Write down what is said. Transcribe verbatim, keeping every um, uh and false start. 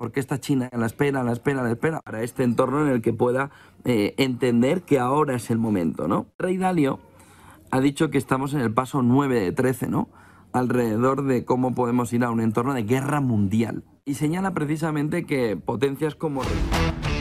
¿Por qué está China a la espera, a la espera, a la espera? Para este entorno en el que pueda eh, entender que ahora es el momento, ¿no? Rey Dalio ha dicho que estamos en el paso nueve de trece, ¿no? Alrededor de cómo podemos ir a un entorno de guerra mundial. Y señala precisamente que potencias como...